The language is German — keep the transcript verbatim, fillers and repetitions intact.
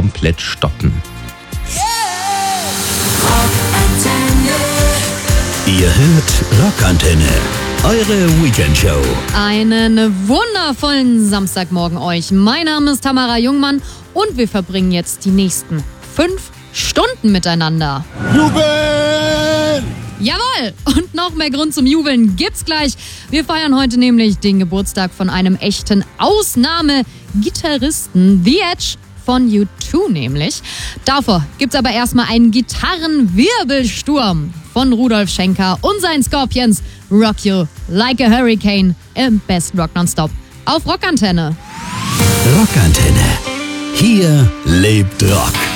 komplett stoppen. Ihr hört Rockantenne, eure Weekendshow. Einen wundervollen Samstagmorgen euch. Mein Name ist Tamara Jungmann und wir verbringen jetzt die nächsten fünf Stunden miteinander. Jubeln! Jawohl! Und noch mehr Grund zum Jubeln gibt's gleich. Wir feiern heute nämlich den Geburtstag von einem echten Ausnahme-Gitarristen, The Edge von U zwei nämlich. Davor gibt's aber erstmal einen Gitarrenwirbelsturm von Rudolf Schenker und seinen Scorpions. Rock You Like a Hurricane im Best Rock Nonstop auf Rockantenne. Rockantenne. Hier lebt Rock.